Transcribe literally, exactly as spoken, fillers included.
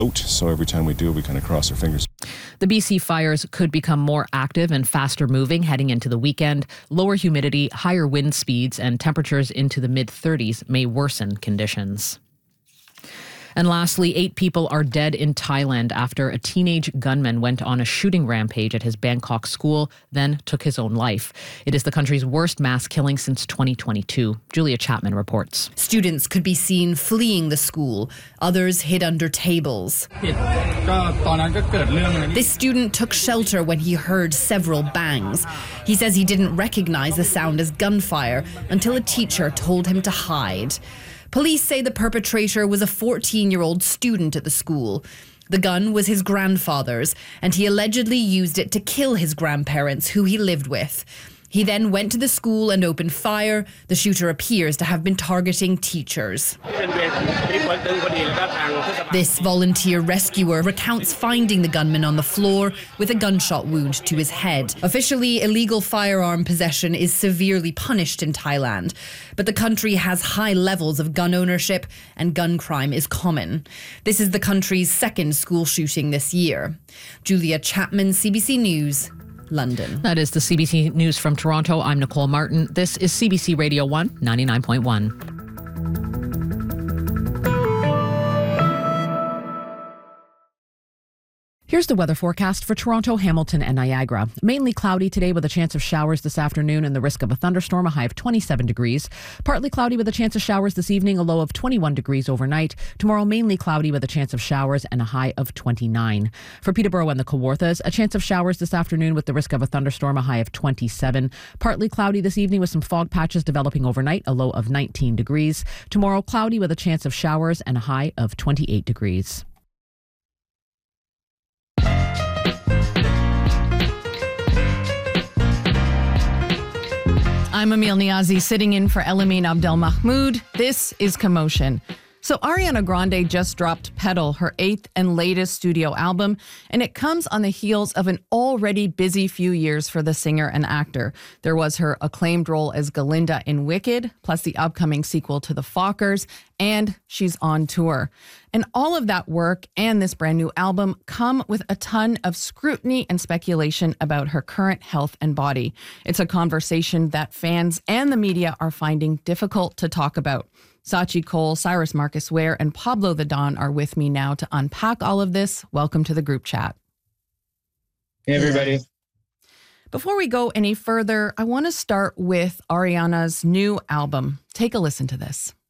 So every time we do, we kind of cross our fingers. The B C fires could become more active and faster moving heading into the weekend. Lower humidity, higher wind speeds, and temperatures into the mid thirties may worsen conditions. And lastly, eight people are dead in Thailand after a teenage gunman went on a shooting rampage at his Bangkok school, then took his own life. It is the country's worst mass killing since twenty twenty-two. Julia Chapman reports. Students could be seen fleeing the school. Others hid under tables. This student took shelter when he heard several bangs. He says he didn't recognize the sound as gunfire until a teacher told him to hide. Police say the perpetrator was a fourteen-year-old student at the school. The gun was his grandfather's, and he allegedly used it to kill his grandparents, who he lived with. He then went to the school and opened fire. The shooter appears to have been targeting teachers. This volunteer rescuer recounts finding the gunman on the floor with a gunshot wound to his head. Officially, illegal firearm possession is severely punished in Thailand, but the country has high levels of gun ownership and gun crime is common. This is the country's second school shooting this year. Julia Chapman, C B C News, London. That is the C B C News from Toronto. I'm Nicole Martin. This is C B C Radio one, ninety-nine point one. Here's the weather forecast for Toronto, Hamilton, and Niagara. Mainly cloudy today with a chance of showers this afternoon and the risk of a thunderstorm, a high of twenty-seven degrees. Partly cloudy with a chance of showers this evening, a low of twenty-one degrees overnight. Tomorrow, mainly cloudy with a chance of showers and a high of twenty-nine. For Peterborough and the Kawarthas, a chance of showers this afternoon with the risk of a thunderstorm, a high of twenty-seven. Partly cloudy this evening with some fog patches developing overnight, a low of nineteen degrees. Tomorrow, cloudy with a chance of showers and a high of twenty-eight degrees. I'm Emil Niazi, sitting in for Elamine Abdelmahmoud. This is Commotion. So Ariana Grande just dropped Petal, her eighth and latest studio album, and it comes on the heels of an already busy few years for the singer and actor. There was her acclaimed role as Galinda in Wicked, plus the upcoming sequel to The Fockers, and she's on tour. And all of that work and this brand new album come with a ton of scrutiny and speculation about her current health and body. It's a conversation that fans and the media are finding difficult to talk about. Sachi Cole, Cyrus Marcus Ware, and Pablo the Don are with me now to unpack all of this. Welcome to the group chat. Hey, everybody. Before we go any further, I want to start with Ariana's new album. Take a listen to this.